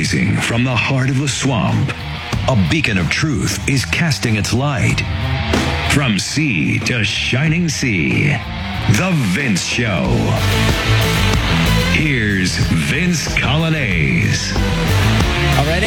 Rising from the heart of the swamp, a beacon of truth is casting its light. From sea to shining sea, The Vince Show. Here's Vince Coglianese. All right,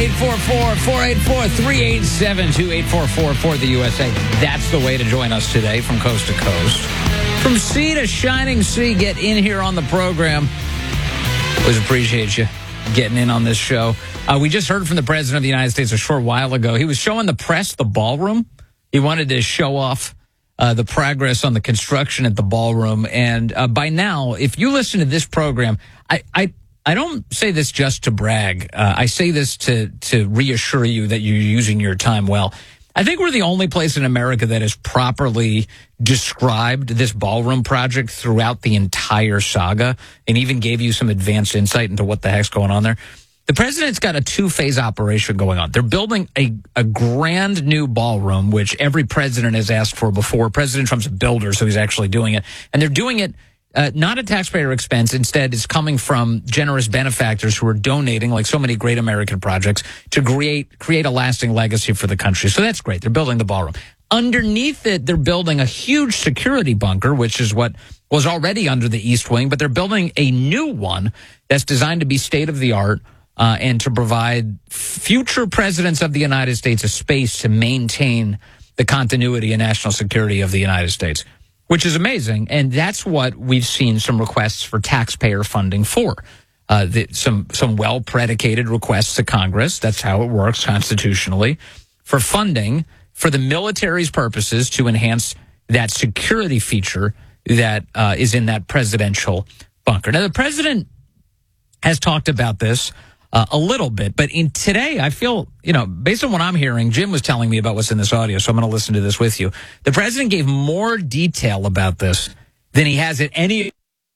844-484-3872, 844 for the USA. That's the way to join us today from coast to coast. From sea to shining sea, get in here on the program. Always appreciate you getting in on this show. We just heard from the President of the United States a short while ago. He was showing the press the ballroom. He wanted to show off the progress on the construction at the ballroom. And by now, if you listen to this program, I don't say this just to brag. I say this to reassure you that you're using your time well. I think we're the only place in America that has properly described this ballroom project throughout the entire saga and even gave you some advanced insight into what the heck's going on there. The president's got a two-phase operation going on. They're building a grand new ballroom, which every president has asked for before. President Trump's a builder, so he's actually doing it. And they're doing it not at taxpayer expense. Instead, it's coming from generous benefactors who are donating, like so many great American projects, to create a lasting legacy for the country. So that's great. They're building the ballroom. Underneath it, they're building a huge security bunker, which is what was already under the East Wing, but they're building a new one that's designed to be state-of-the-art and to provide future presidents of the United States a space to maintain the continuity and national security of the United States, which is amazing. And that's what we've seen some requests for taxpayer funding for. Some well-predicated requests to Congress, that's how it works constitutionally, for funding for the military's purposes to enhance that security feature that is in that presidential bunker. Now, the president has talked about this a little bit, but today I feel, based on what I'm hearing, Jim was telling me about what's in this audio, so I'm going to listen to this with you. The president gave more detail about this than he has at any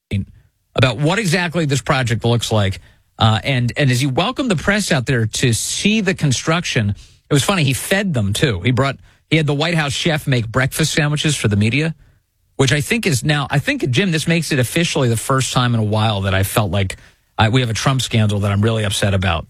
about what exactly this project looks like. And as he welcomed the press out there to see the construction, it was funny. He fed them too. He had the White House chef make breakfast sandwiches for the media, which I think Jim, this makes it officially the first time in a while that I felt like we have a Trump scandal that I'm really upset about.